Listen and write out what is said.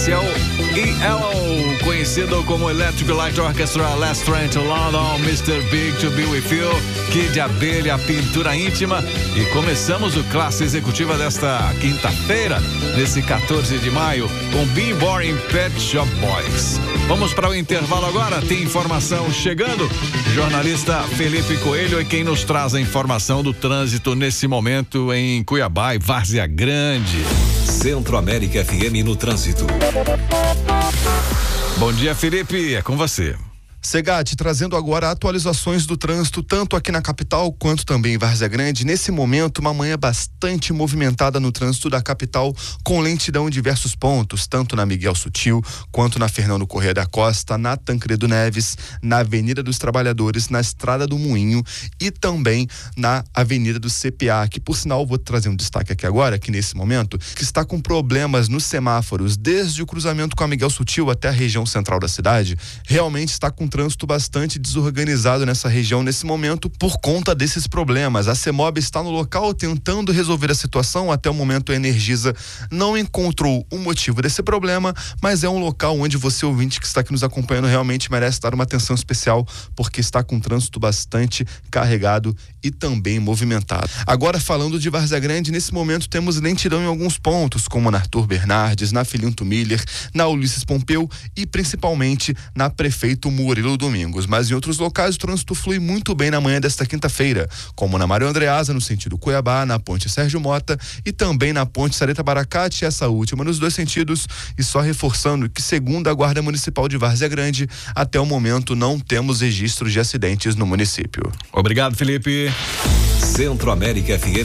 Esse é o ELO, conhecido como Electric Light Orchestra, Last Train to London, Mr. Big to Be With You, Kid Abelha, Pintura Íntima. E começamos o Classe Executiva desta quinta-feira, nesse 14 de maio, com Been Boring Pet Shop Boys. Vamos para o intervalo agora, tem informação chegando. Jornalista Felipe Coelho é quem nos traz a informação do trânsito nesse momento em Cuiabá e Várzea Grande. Centro-América FM no trânsito. Bom dia, Felipe, é com você. Segatti, trazendo agora atualizações do trânsito, tanto aqui na capital quanto também em Várzea Grande. Nesse momento, uma manhã bastante movimentada no trânsito da capital, com lentidão em diversos pontos, tanto na Miguel Sutil, quanto na Fernando Corrêa da Costa, na Tancredo Neves, na Avenida dos Trabalhadores, na Estrada do Moinho e também na Avenida do CPA, que por sinal vou trazer um destaque aqui agora, que nesse momento, que está com problemas nos semáforos, desde o cruzamento com a Miguel Sutil até a região central da cidade, realmente está com trânsito bastante desorganizado nessa região nesse momento por conta desses problemas. A CEMOB está no local tentando resolver a situação. Até o momento a Energisa não encontrou o motivo desse problema, mas é um local onde você, ouvinte que está aqui nos acompanhando, realmente merece dar uma atenção especial, porque está com trânsito bastante carregado e também movimentado. Agora, falando de Várzea Grande, nesse momento temos lentidão em alguns pontos, como na Arthur Bernardes, na Filinto Miller, na Ulisses Pompeu e principalmente na Prefeito Murilo Domingos, mas em outros locais o trânsito flui muito bem na manhã desta quinta-feira, como na Mário Andreasa, no sentido Cuiabá, na Ponte Sérgio Mota e também na Ponte Sareta Baracate, essa última nos dois sentidos. E só reforçando que, segundo a Guarda Municipal de Várzea Grande, até o momento não temos registros de acidentes no município. Obrigado, Felipe. Centro-América FM.